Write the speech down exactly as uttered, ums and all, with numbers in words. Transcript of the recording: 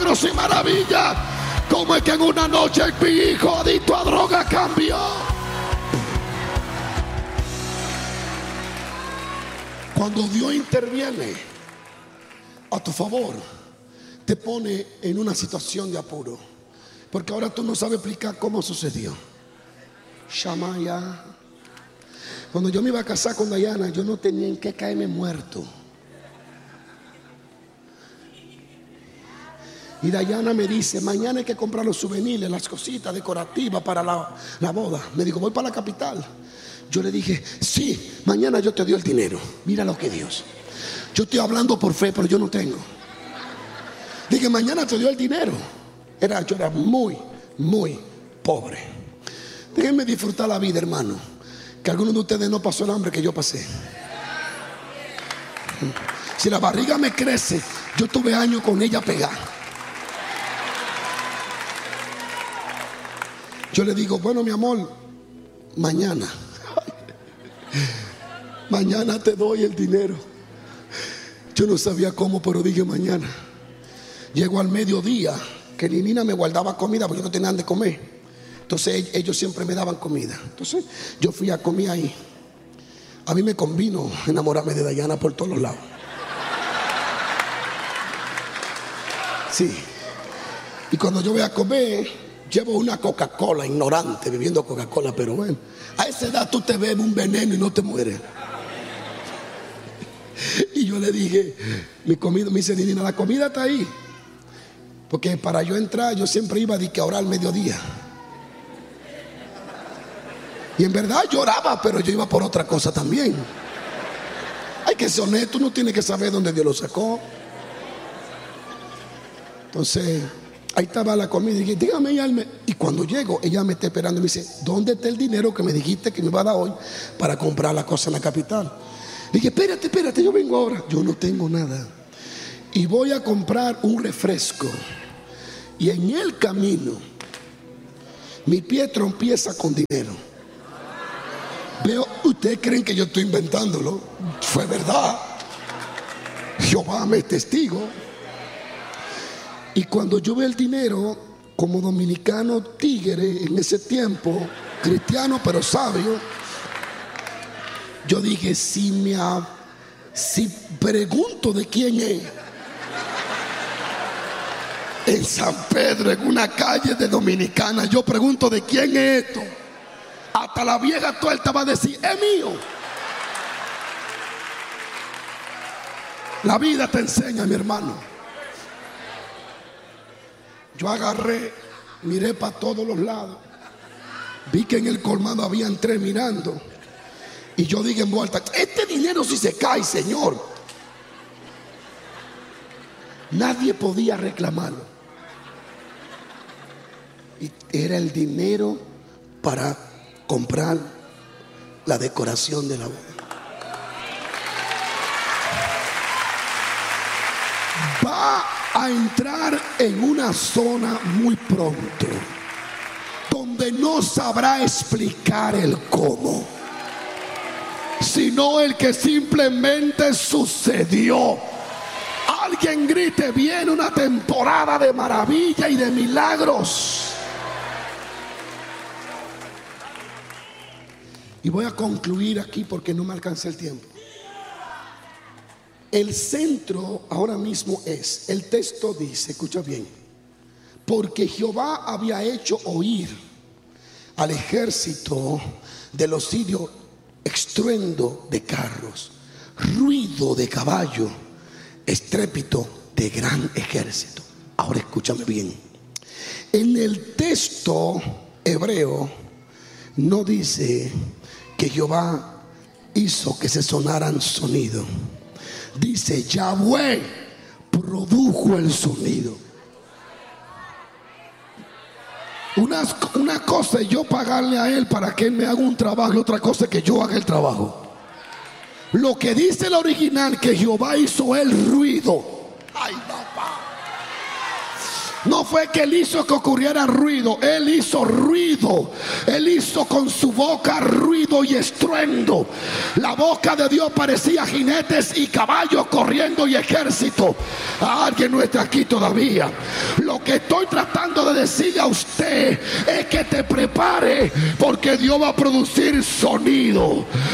milagros y maravillas. ¿Cómo es que en una noche mi hijo adicto a droga cambió? Cuando Dios interviene a tu favor, te pone en una situación de apuro, porque ahora tú no sabes explicar cómo sucedió. Shamaya. Cuando yo me iba a casar con Dayana, yo no tenía en qué caerme muerto. Y Dayana me dice: mañana hay que comprar los souvenirs, las cositas decorativas para la, la boda. Me dijo: voy para la capital. Yo le dije: sí, mañana yo te doy el dinero. Mira lo que Dios. Yo estoy hablando por fe, pero yo no tengo. Dije: mañana te doy el dinero. Era, yo era muy, muy pobre. Déjenme disfrutar la vida, hermano, que algunos de ustedes no pasó el hambre que yo pasé. Si la barriga me crece, yo tuve años con ella pegada. Yo le digo: bueno, mi amor, mañana mañana te doy el dinero. Yo no sabía cómo, pero dije mañana. Llego al mediodía, que ni Nina me guardaba comida porque yo no tenía de comer. Entonces ellos siempre me daban comida. Entonces yo fui a comer ahí. A mí me convino enamorarme de Dayana por todos los lados. Sí. Y cuando yo voy a comer, llevo una Coca-Cola, ignorante, bebiendo Coca-Cola, pero bueno, a esa edad tú te bebes un veneno y no te mueres. Y yo le dije: mi comida, me dice Nina, la comida está ahí. Porque para yo entrar, yo siempre iba de que a orar al mediodía. Y en verdad lloraba, pero yo iba por otra cosa también. Hay que ser honesto, uno tiene que saber dónde Dios lo sacó. Entonces, ahí estaba la comida y dije: dígame, Alme. Y cuando llego, ella me está esperando y me dice: ¿dónde está el dinero que me dijiste que me iba a dar hoy para comprar la cosa en la capital? Le dije: espérate, espérate, yo vengo ahora. Yo no tengo nada. Y voy a comprar un refresco. Y en el camino, mi pie tropieza con dinero. Veo, ustedes creen que yo estoy inventándolo. Fue verdad. Jehová me es testigo. Y cuando yo veo el dinero, como dominicano tigre en ese tiempo, cristiano pero sabio, yo dije: si me ha, si pregunto de quién es, en San Pedro, en una calle de Dominicana, yo pregunto de quién es esto, hasta la vieja tuerta va a decir: es mío. La vida te enseña, mi hermano. Yo agarré, miré para todos los lados, vi que en el colmado habían tres mirando, y yo dije en voz alta: este dinero si se cae, Señor. Nadie podía reclamarlo. Y era el dinero para comprar la decoración de la boda. Va a entrar en una zona muy pronto donde no sabrá explicar el cómo, sino el que simplemente sucedió. Alguien grite: viene una temporada de maravilla y de milagros. Y voy a concluir aquí porque no me alcanza el tiempo. El centro ahora mismo es, el texto dice, escucha bien: porque Jehová había hecho oír al ejército de los sirios estruendo de carros, ruido de caballo, estrépito de gran ejército. Ahora escúchame bien. En el texto hebreo no dice que Jehová hizo que se sonaran sonido. Dice: Yahweh produjo el sonido. Una, una cosa es yo pagarle a él para que él me haga un trabajo, y otra cosa es que yo haga el trabajo. Lo que dice el original, que Jehová hizo el ruido. Ay, papá. No fue que él hizo que ocurriera ruido, él hizo ruido. Él hizo con su boca ruido y estruendo. La boca de Dios parecía jinetes y caballos corriendo y ejército. Alguien no está aquí todavía. Lo que estoy tratando de decirle a usted es que te prepare, porque Dios va a producir sonido.